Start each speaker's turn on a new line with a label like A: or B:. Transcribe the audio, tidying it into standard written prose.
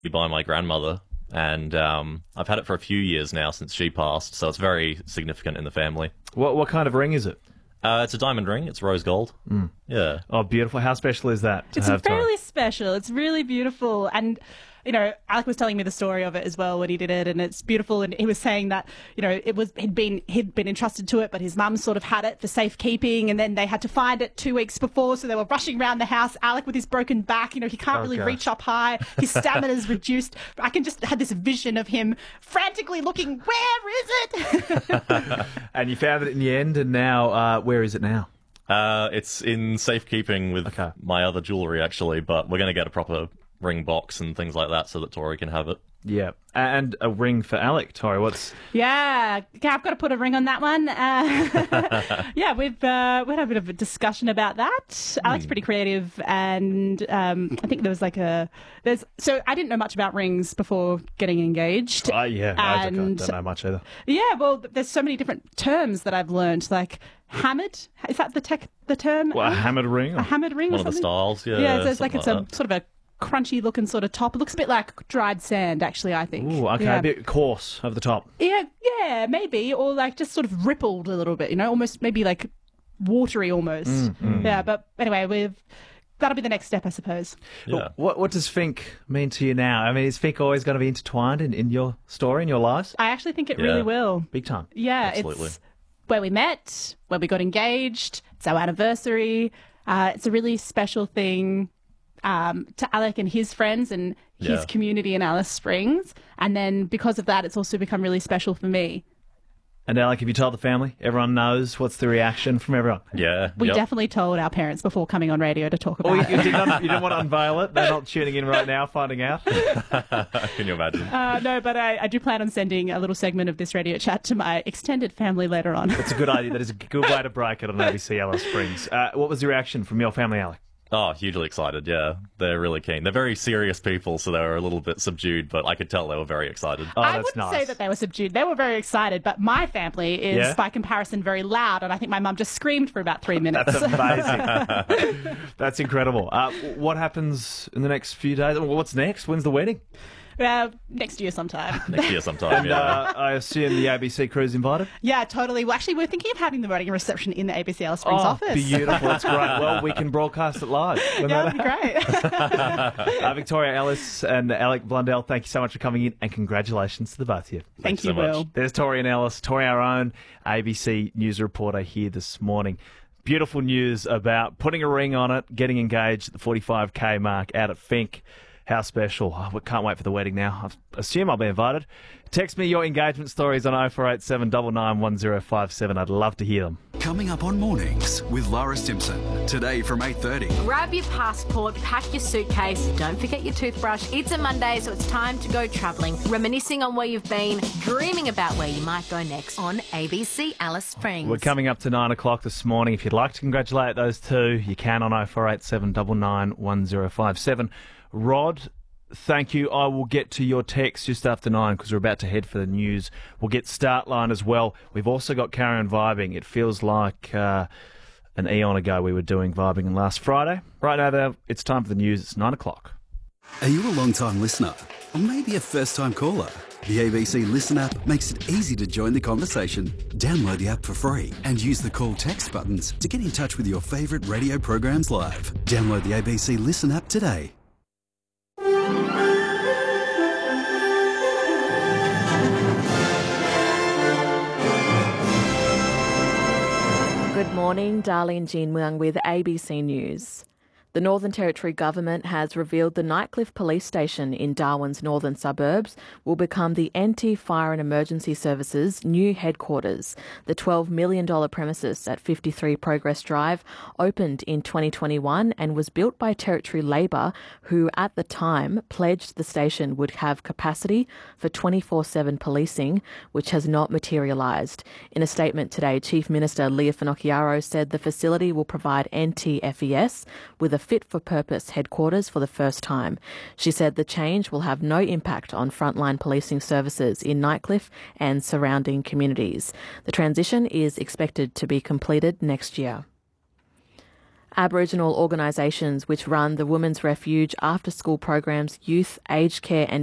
A: by my grandmother, and I've had it for a few years now since she passed, so it's very significant in the family.
B: What kind of ring is it?
A: It's a diamond ring. It's rose gold. Yeah.
B: Oh, beautiful. How special is that to
C: It's
B: have, Tori?
C: fairly special. It's really beautiful. And, you know, Alec was telling me the story of it as well when he did it, and it's beautiful. And he was saying that, you know, he'd been entrusted to it, but his mum sort of had it for safekeeping, and then they had to find it 2 weeks before, so they were rushing around the house. Alec with his broken back, you know, he can't really reach up high. His stamina's reduced. I can just had this vision of him frantically looking, where is it?
B: And you found it in the end, and now where is it now?
A: It's in safekeeping with my other jewellery, actually, but we're going to get a proper ring box and things like that so that Tori can have it.
B: Yeah. And a ring for Alec, Tori. What's...
C: Yeah, I've got to put a ring on that one. Yeah, we had a bit of a discussion about that. Alec's pretty creative, and I think there was so I didn't know much about rings before getting engaged.
B: Yeah, I don't know much either.
C: Yeah, well, there's so many different terms that I've learned, like hammered. Is that the term?
B: Well, a hammered ring?
C: A hammered ring
A: One
C: or
A: of the
C: something?
A: styles, yeah.
C: Yeah, so it's
A: something
C: like a
A: that.
C: sort of a crunchy looking sort of top. It looks a bit like dried sand, actually, I think.
B: Ooh, okay,
C: Yeah.
B: a bit coarse over the top.
C: Yeah, maybe, or like just sort of rippled a little bit, you know, almost maybe like watery almost. Yeah, but anyway, that'll be the next step, I suppose.
A: Yeah.
B: What does Fink mean to you now? I mean, is Fink always going to be intertwined in your story, in your lives?
C: I actually think it really will.
B: Big time.
C: Yeah,
A: Absolutely.
C: it's where we met, where we got engaged. It's our anniversary. It's a really special thing to Alec and his friends and his community in Alice Springs. And then because of that, it's also become really special for me.
B: And Alec, have you told the family? Everyone knows. What's the reaction from everyone?
A: Yeah.
C: We definitely told our parents before coming on radio to talk about
B: Oh,
C: it.
B: you didn't want to unveil it? They're not tuning in right now, finding out?
A: Can you imagine?
C: No, but I do plan on sending a little segment of this radio chat to my extended family later on.
B: That's a good idea. That is a good way to break it on ABC Alice Springs. What was the reaction from your family, Alec?
A: Oh, hugely excited, yeah. They're really keen. They're very serious people, so they were a little bit subdued, but I could tell they were very excited.
B: Oh,
C: I
B: that's
C: wouldn't
B: nice.
C: say that they were subdued. They were very excited, but my family is, by comparison, very loud, and I think my mum just screamed for about 3 minutes.
B: That's amazing. That's incredible. What happens in the next few days? What's next? When's the wedding?
C: Next year sometime.
A: Next year sometime, yeah.
B: I assume the ABC crew's invited?
C: Yeah, totally. Well, actually, we're thinking of having the wedding reception in the ABC Alice Springs office.
B: Beautiful. That's great. Well, we can broadcast it live.
C: Yeah, that'd be great.
B: Victoria Ellis and Alec Blundell, thank you so much for coming in, and congratulations to the both of you.
C: Thank you,
A: so much.
C: Will.
B: There's Tori and Ellis, Tori, our own ABC news reporter here this morning. Beautiful news about putting a ring on it, getting engaged at the 45k mark out at Fink. How special. Oh, we can't wait for the wedding now. I assume I'll be invited. Text me your engagement stories on 0487 991057. I'd love to hear them.
D: Coming up on Mornings with Lara Simpson. Today from 8:30.
E: Grab your passport, pack your suitcase, don't forget your toothbrush. It's a Monday, so it's time to go travelling, reminiscing on where you've been, dreaming about where you might go next on ABC Alice Springs.
B: We're coming up to 9 o'clock this morning. If you'd like to congratulate those two, you can on 0487 991057. Rod, thank you. I will get to your text just after 9 because we're about to head for the news. We'll get start line as well. We've also got Carry On Vibing. It feels like an eon ago we were doing Vibing on last Friday. Right now, though, it's time for the news. It's 9 o'clock.
D: Are you a long-time listener? Or maybe a first-time caller? The ABC Listen app makes it easy to join the conversation. Download the app for free and use the call text buttons to get in touch with your favourite radio programs live. Download the ABC Listen app today.
F: Good morning, Darlene Jean Muang with ABC News. The Northern Territory Government has revealed the Nightcliff Police Station in Darwin's northern suburbs will become the NT Fire and Emergency Services' new headquarters. The $12 million premises at 53 Progress Drive opened in 2021 and was built by Territory Labor, who at the time pledged the station would have capacity for 24/7 policing, which has not materialised. In a statement today, Chief Minister Leah Finocchiaro said the facility will provide NTFES with a fit-for-purpose headquarters for the first time. She said the change will have no impact on frontline policing services in Nightcliff and surrounding communities. The transition is expected to be completed next year. Aboriginal organisations which run the Women's Refuge after-school programs, youth, aged care and